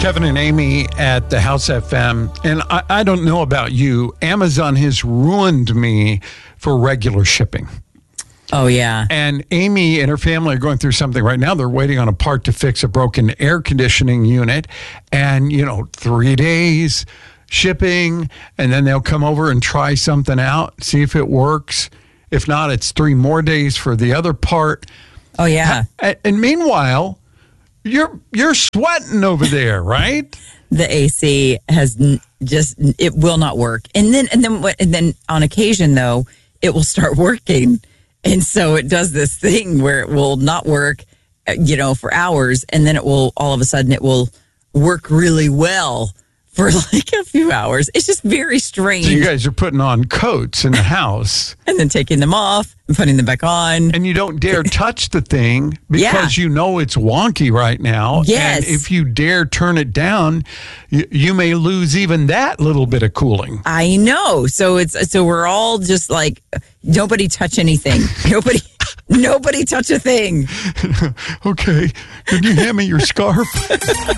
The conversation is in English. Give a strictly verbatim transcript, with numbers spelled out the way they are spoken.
Kevin and Amy at the House F M. And I, I don't know about you. Amazon has ruined me for regular shipping. Oh, yeah. And Amy and her family are going through something right now. They're waiting on a part to fix a broken air conditioning unit. And, you know, three days shipping. And then they'll come over and try something out, see if it works. If not, it's three more days for the other part. Oh, yeah. And meanwhile, you're you're sweating over there, right? The A C has n- just, it will not work. And then, and then, and then on occasion, though, it will start working. And so it does this thing where it will not work, you know, for hours. And then it will, all of a sudden, it will work really well for like a few hours. It's just very strange. So you guys are putting on coats in the house. And then taking them off and putting them back on. And you don't dare touch the thing because yeah. you know it's wonky right now. Yes. And if you dare turn it down, you, you may lose even that little bit of cooling. I know. So it's so we're all just like, nobody touch anything. Nobody nobody touch a thing. Okay. Can you hand me your scarf?